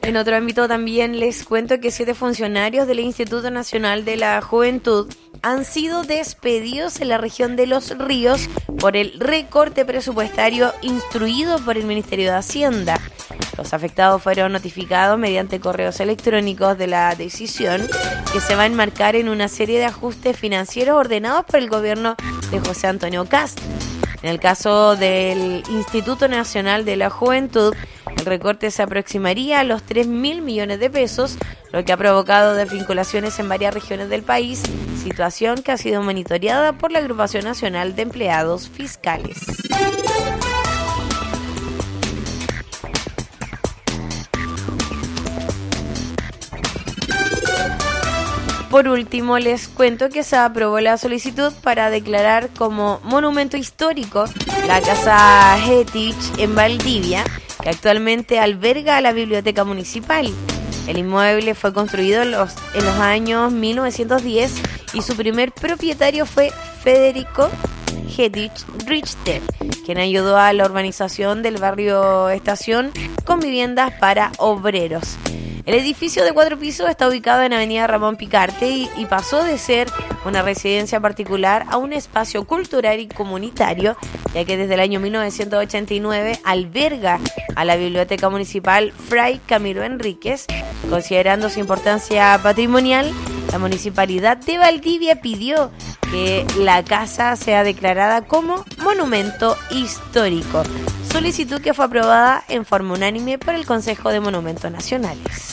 En otro ámbito también les cuento que 7 funcionarios del Instituto Nacional de la Juventud han sido despedidos en la región de Los Ríos por el recorte presupuestario instruido por el Ministerio de Hacienda. Los afectados fueron notificados mediante correos electrónicos de la decisión, que se va a enmarcar en una serie de ajustes financieros ordenados por el gobierno de José Antonio Kast. En el caso del Instituto Nacional de la Juventud, el recorte se aproximaría a los 3.000 millones de pesos, lo que ha provocado desvinculaciones en varias regiones del país, situación que ha sido monitoreada por la Agrupación Nacional de Empleados Fiscales. Por último, les cuento que se aprobó la solicitud para declarar como monumento histórico la Casa Hetich en Valdivia, que actualmente alberga a la Biblioteca Municipal. El inmueble fue construido en los años 1910 y su primer propietario fue Federico Hetich Richter, quien ayudó a la urbanización del barrio Estación con viviendas para obreros. El edificio de 4 pisos está ubicado en Avenida Ramón Picarte y pasó de ser una residencia particular a un espacio cultural y comunitario, ya que desde el año 1989 alberga a la Biblioteca Municipal Fray Camilo Enríquez. Considerando su importancia patrimonial, la Municipalidad de Valdivia pidió que la casa sea declarada como monumento histórico, solicitud que fue aprobada en forma unánime por el Consejo de Monumentos Nacionales.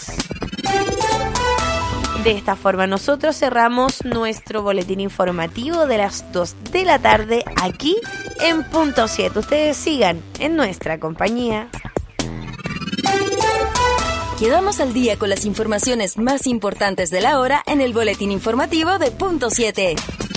De esta forma nosotros cerramos nuestro boletín informativo de las 2 de la tarde aquí en Punto 7. Ustedes sigan en nuestra compañía. Quedamos al día con las informaciones más importantes de la hora en el boletín informativo de Punto 7.